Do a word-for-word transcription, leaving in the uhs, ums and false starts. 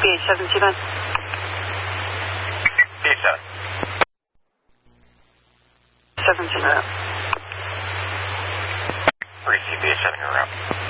B H seven, two nine. B H seven. seven, two nine. Three C B H seven, you're out.